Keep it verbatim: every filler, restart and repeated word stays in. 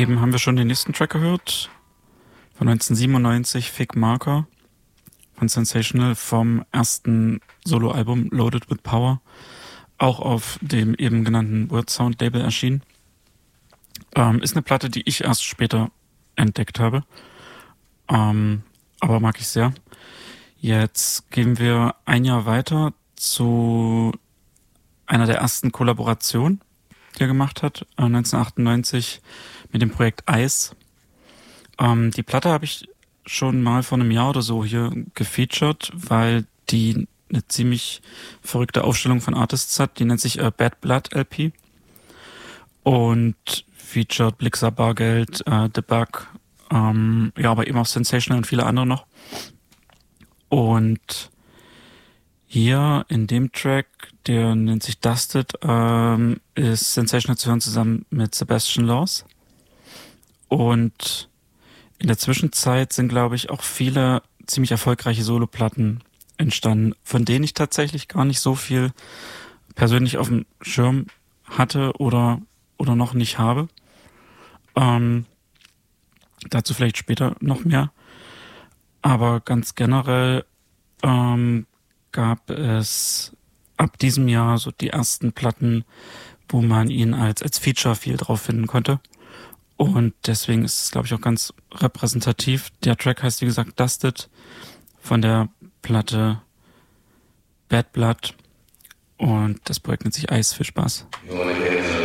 Eben haben wir schon den nächsten Track gehört, von neunzehnhundertsiebenundneunzig, Fig Marker, von Sensational, vom ersten Soloalbum Loaded with Power, auch auf dem eben genannten Word Sound Label erschienen. Ähm, ist eine Platte, die ich erst später entdeckt habe, ähm, aber mag ich sehr. Jetzt gehen wir ein Jahr weiter zu einer der ersten Kollaborationen, die er gemacht hat, äh, neunzehnhundertachtundneunzig mit dem Projekt Ice. Ähm, die Platte habe ich schon mal vor einem Jahr oder so hier gefeatured, weil die eine ziemlich verrückte Aufstellung von Artists hat. Die nennt sich äh, Bad Blood L P und featured Blixa Bargeld, äh, The Bug, ähm, ja, aber eben auch Sensational und viele andere noch. Und hier in dem Track, der nennt sich Dusted, ähm, ist Sensational zu hören zusammen mit Sebastian Laws. Und in der Zwischenzeit sind, glaube ich, auch viele ziemlich erfolgreiche Soloplatten entstanden, von denen ich tatsächlich gar nicht so viel persönlich auf dem Schirm hatte oder, oder noch nicht habe. Ähm, dazu vielleicht später noch mehr. Aber ganz generell ähm, gab es ab diesem Jahr so die ersten Platten, wo man ihn als, als Feature viel drauf finden konnte. Und deswegen ist es, glaube ich, auch ganz repräsentativ. Der Track heißt, wie gesagt, Dusted, von der Platte Bad Blood. Und das Projekt nennt sich Ice. Viel Spaß. You wanna get